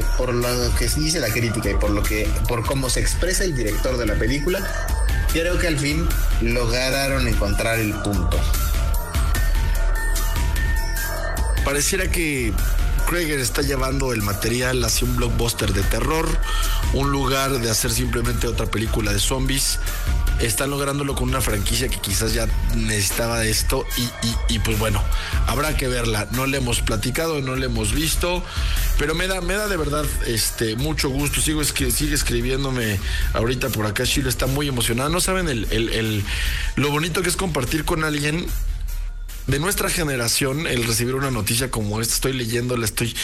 por lo que dice la crítica y por cómo se expresa el director de la película, creo que al fin lograron encontrar el punto. Pareciera que Craig está llevando el material hacia un blockbuster de terror, un lugar de hacer simplemente otra película de zombies. Están lográndolo con una franquicia que quizás ya necesitaba esto y pues bueno, habrá que verla. No le hemos platicado, no le hemos visto, pero me da de verdad mucho gusto. Sigue escribiéndome ahorita por acá. Chilo está muy emocionado. No saben lo bonito que es compartir con alguien de nuestra generación el recibir una noticia como esta. Estoy leyéndola, estoy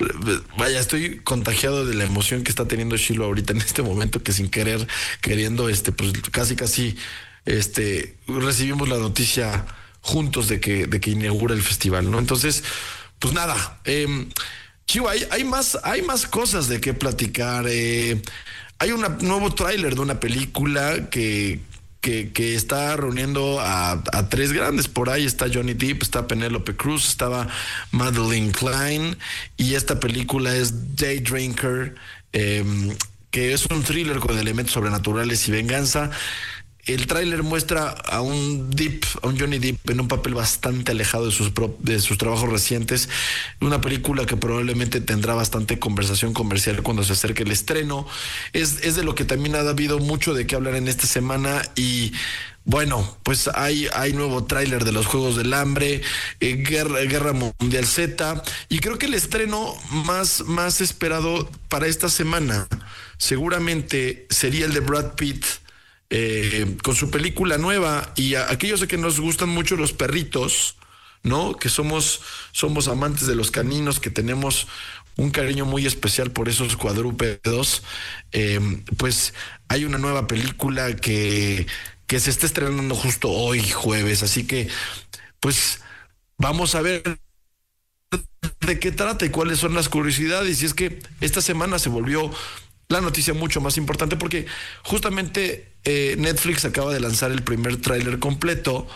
contagiado de la emoción que está teniendo Chilo ahorita en este momento, que sin querer, queriendo, pues casi recibimos la noticia juntos de que inaugura el festival, ¿no? Entonces, pues nada, Chivo, hay más cosas de qué platicar. Hay un nuevo tráiler de una película que está reuniendo a tres grandes. Por ahí está Johnny Depp, está Penélope Cruz, estaba Madeline Klein, y esta película es Day Drinker, que es un thriller con elementos sobrenaturales y venganza. El tráiler muestra a un Johnny Depp en un papel bastante alejado de sus trabajos recientes. Una película que probablemente tendrá bastante conversación comercial cuando se acerque el estreno. Es de lo que también ha habido mucho de qué hablar en esta semana. Y bueno, pues hay nuevo tráiler de los Juegos del Hambre, Guerra Mundial Z, y creo que el estreno más esperado para esta semana seguramente sería el de Brad Pitt, con su película nueva. Y a aquellos de que nos gustan mucho los perritos, ¿no? Que somos amantes de los caninos, que tenemos un cariño muy especial por esos cuadrúpedos, pues hay una nueva película que se está estrenando justo hoy, jueves. Así que, pues, vamos a ver de qué trata y cuáles son las curiosidades. Y es que esta semana se volvió la noticia mucho más importante porque justamente Netflix acaba de lanzar el primer tráiler completo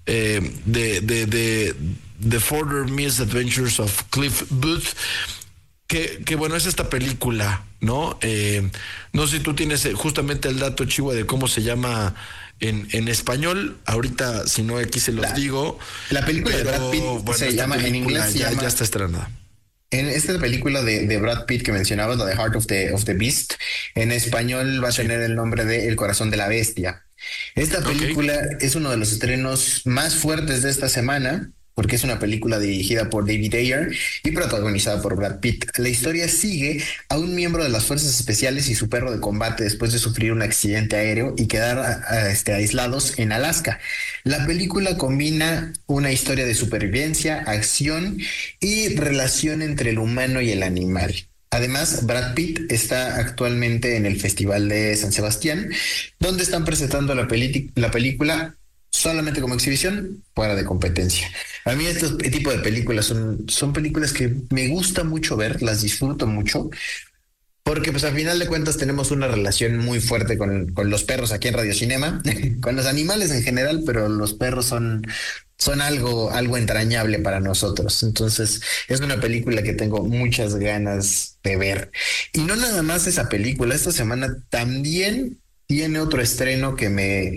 de The Further Misadventures of Cliff Booth, que bueno, es esta película, ¿no? No sé si tú tienes justamente el dato, Chihuahua, de cómo se llama en español. Ahorita, si no, aquí se los digo. La película de Brad Pitt, bueno, se llama, en inglés ya está estrenada. En esta película de Brad Pitt que mencionabas, la de Heart of the Beast, en español va a tener el nombre de El Corazón de la Bestia. Esta película es uno de los estrenos más fuertes de esta semana, porque es una película dirigida por David Ayer y protagonizada por Brad Pitt. La historia sigue a un miembro de las fuerzas especiales y su perro de combate después de sufrir un accidente aéreo y quedar aislados en Alaska. La película combina una historia de supervivencia, acción y relación entre el humano y el animal. Además, Brad Pitt está actualmente en el Festival de San Sebastián, donde están presentando la película solamente como exhibición, fuera de competencia. A mí este tipo de películas son películas que me gusta mucho ver, las disfruto mucho, porque pues al final de cuentas tenemos una relación muy fuerte con los perros aquí en Radio Cinema, con los animales en general, pero los perros son algo entrañable para nosotros. Entonces es una película que tengo muchas ganas de ver. Y no nada más esa película, esta semana también tiene otro estreno que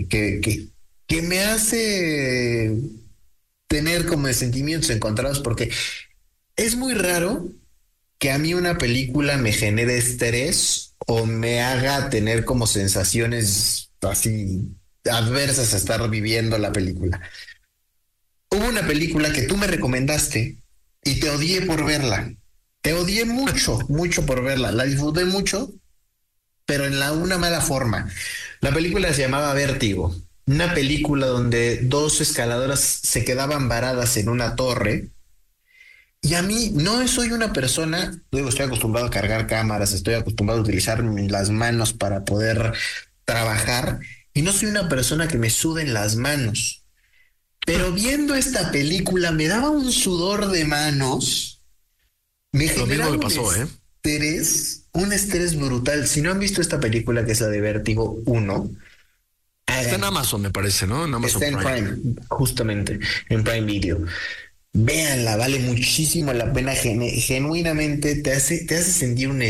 me hace tener como de sentimientos encontrados, porque es muy raro que a mí una película me genere estrés o me haga tener como sensaciones así adversas a estar viviendo la película. Hubo una película que tú me recomendaste y te odié por verla. Te odié mucho por verla. La disfruté mucho, pero en una mala forma. La película se llamaba Vértigo. Una película donde dos escaladoras se quedaban varadas en una torre. Y a mí no soy una persona, estoy acostumbrado a cargar cámaras, estoy acostumbrado a utilizar las manos para poder trabajar, y no soy una persona que me suden las manos. Pero viendo esta película me daba un sudor de manos, me generaba un estrés brutal. Si no han visto esta película, que es la de Vértigo 1, está en Amazon, me parece, ¿no? En Amazon está en Prime, justamente, en Prime Video. Véanla, vale muchísimo la pena, genuinamente te hace sentir un